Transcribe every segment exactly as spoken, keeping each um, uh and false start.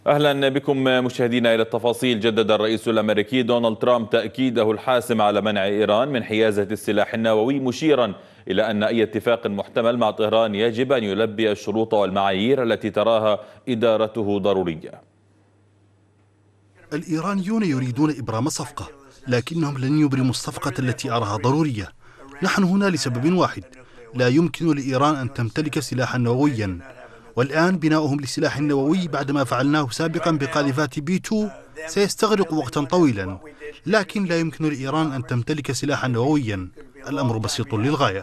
أهلا بكم مشاهدينا إلى التفاصيل. جدد الرئيس الأمريكي دونالد ترامب تأكيده الحاسم على منع إيران من حيازة السلاح النووي، مشيرا إلى أن أي اتفاق محتمل مع طهران يجب أن يلبي الشروط والمعايير التي تراها إدارته ضرورية. الإيرانيون يريدون إبرام صفقة، لكنهم لن يبرموا الصفقة التي أراها ضرورية. نحن هنا لسبب واحد: لا يمكن لإيران أن تمتلك سلاحا نوويا، والآن بناؤهم للسلاح النووي بعدما فعلناه سابقا بقاذفات بي اثنين سيستغرق وقتا طويلا، لكن لا يمكن لإيران أن تمتلك سلاحا نوويا. الأمر بسيط للغاية.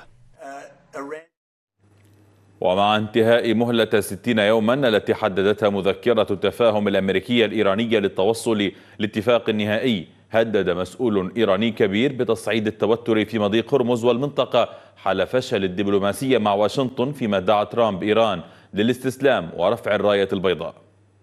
ومع انتهاء مهلة ستين يوما التي حددتها مذكرة التفاهم الأمريكية الإيرانية للتوصل لاتفاق نهائي، هدد مسؤول إيراني كبير بتصعيد التوتر في مضيق هرمز والمنطقة حال فشل الدبلوماسية مع واشنطن، فيما دعا ترامب إيران للاستسلام ورفع الراية البيضاء.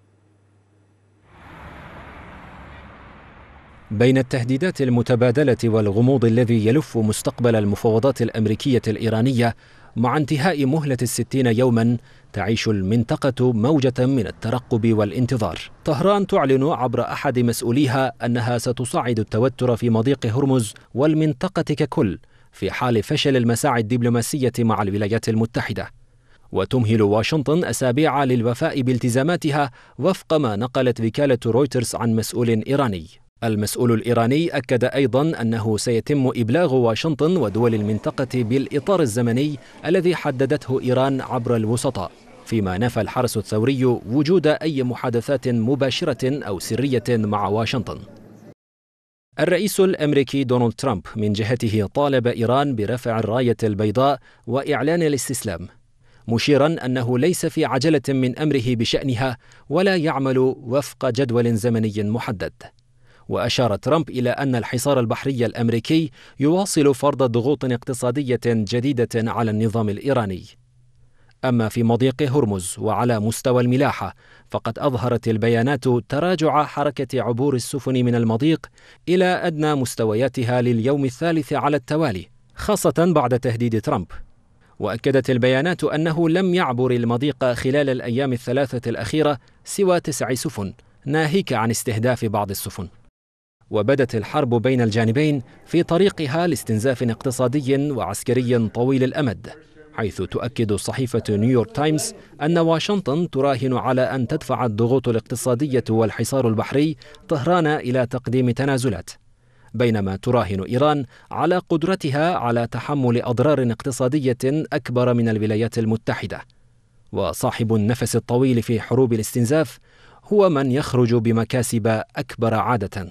بين التهديدات المتبادلة والغموض الذي يلف مستقبل المفاوضات الأمريكية الإيرانية، مع انتهاء مهلة الستين يوما تعيش المنطقة موجة من الترقب والانتظار. طهران تعلن عبر أحد مسؤوليها أنها ستصعد التوتر في مضيق هرمز والمنطقة ككل في حال فشل المساعي الدبلوماسية مع الولايات المتحدة، وتمهل واشنطن أسابيع للوفاء بالتزاماتها وفق ما نقلت وكالة رويترز عن مسؤول إيراني. المسؤول الإيراني أكد أيضا أنه سيتم إبلاغ واشنطن ودول المنطقة بالإطار الزمني الذي حددته إيران عبر الوسطاء، فيما نفى الحرس الثوري وجود أي محادثات مباشرة أو سرية مع واشنطن. الرئيس الأمريكي دونالد ترامب من جهته طالب إيران برفع الراية البيضاء وإعلان الاستسلام، مشيرا أنه ليس في عجلة من أمره بشأنها ولا يعمل وفق جدول زمني محدد. وأشار ترامب إلى أن الحصار البحري الأمريكي يواصل فرض ضغوط اقتصادية جديدة على النظام الإيراني. أما في مضيق هرمز وعلى مستوى الملاحة، فقد أظهرت البيانات تراجع حركة عبور السفن من المضيق إلى أدنى مستوياتها لليوم الثالث على التوالي، خاصة بعد تهديد ترامب. وأكدت البيانات أنه لم يعبر المضيق خلال الأيام الثلاثة الأخيرة سوى تسع سفن، ناهيك عن استهداف بعض السفن. وبدت الحرب بين الجانبين في طريقها لاستنزاف اقتصادي وعسكري طويل الأمد، حيث تؤكد صحيفة نيويورك تايمز أن واشنطن تراهن على أن تدفع الضغوط الاقتصادية والحصار البحري طهران إلى تقديم تنازلات، بينما تراهن إيران على قدرتها على تحمل أضرار اقتصادية أكبر من الولايات المتحدة. وصاحب النفس الطويل في حروب الاستنزاف هو من يخرج بمكاسب أكبر عادة.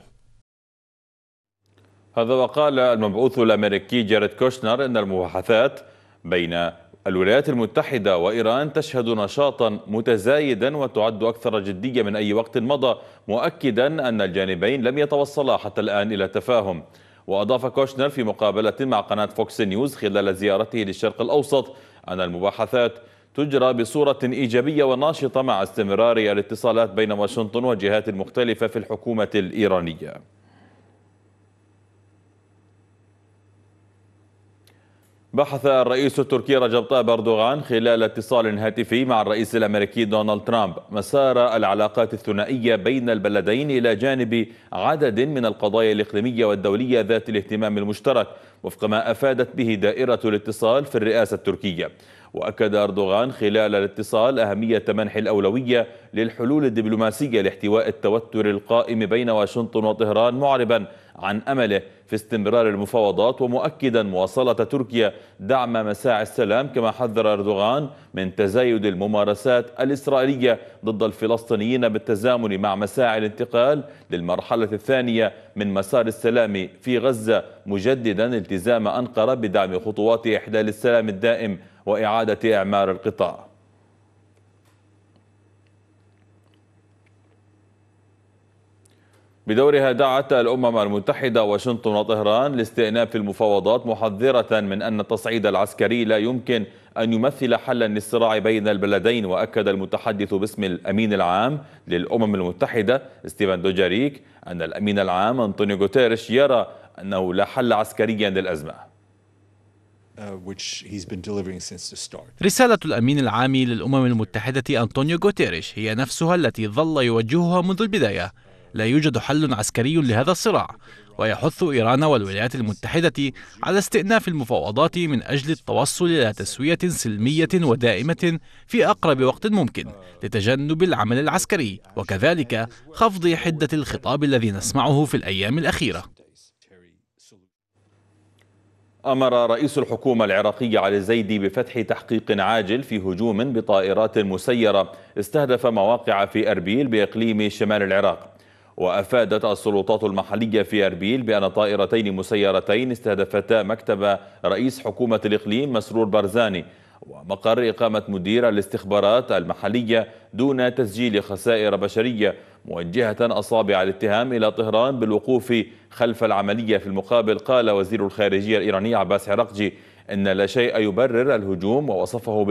هذا وقال المبعوث الأمريكي جاريد كوشنر أن المباحثات بين الولايات المتحدة وإيران تشهد نشاطا متزايدا وتعد أكثر جدية من أي وقت مضى، مؤكدا أن الجانبين لم يتوصلا حتى الآن إلى تفاهم. وأضاف كوشنر في مقابلة مع قناة فوكس نيوز خلال زيارته للشرق الأوسط أن المباحثات تجرى بصورة إيجابية وناشطة مع استمرار الاتصالات بين واشنطن والجهات المختلفة في الحكومة الإيرانية. بحث الرئيس التركي رجب طيب أردوغان خلال اتصال هاتفي مع الرئيس الأمريكي دونالد ترامب مسار العلاقات الثنائية بين البلدين إلى جانب عدد من القضايا الإقليمية والدولية ذات الاهتمام المشترك، وفق ما أفادت به دائرة الاتصال في الرئاسة التركية. وأكد أردوغان خلال الاتصال أهمية منح الأولوية للحلول الدبلوماسية لاحتواء التوتر القائم بين واشنطن وطهران، معربا عن أمله في استمرار المفاوضات ومؤكدا مواصلة تركيا دعم مساعي السلام، كما حذر أردوغان من تزايد الممارسات الإسرائيلية ضد الفلسطينيين بالتزامن مع مساعي الانتقال للمرحلة الثانية من مسار السلام في غزة، مجددا التزام أنقرة بدعم خطوات إحلال السلام الدائم وإعادة إعمار القطاع. بدورها دعت الأمم المتحدة واشنطن وطهران لاستئناف المفاوضات، محذرة من أن التصعيد العسكري لا يمكن أن يمثل حلا للصراع بين البلدين. وأكد المتحدث باسم الأمين العام للأمم المتحدة ستيفان دوجاريك أن الأمين العام أنطونيو غوتيريش يرى أنه لا حل عسكريا للأزمة. رسالة الأمين العام للأمم المتحدة أنطونيو غوتيريش هي نفسها التي ظل يوجهها منذ البداية: لا يوجد حل عسكري لهذا الصراع، ويحث إيران والولايات المتحدة على استئناف المفاوضات من أجل التوصل إلى تسوية سلمية ودائمة في أقرب وقت ممكن لتجنب العمل العسكري، وكذلك خفض حدة الخطاب الذي نسمعه في الأيام الأخيرة. أمر رئيس الحكومة العراقية علي الزيدي بفتح تحقيق عاجل في هجوم بطائرات مسيرة استهدف مواقع في أربيل بإقليم شمال العراق. وأفادت السلطات المحلية في أربيل بأن طائرتين مسيرتين استهدفتا مكتب رئيس حكومة الإقليم مسرور برزاني ومقر إقامة مدير الاستخبارات المحلية دون تسجيل خسائر بشرية، موجهة أصابع الاتهام إلى طهران بالوقوف خلف العملية. في المقابل قال وزير الخارجية الإيراني عباس عراقجي إن لا شيء يبرر الهجوم، ووصفه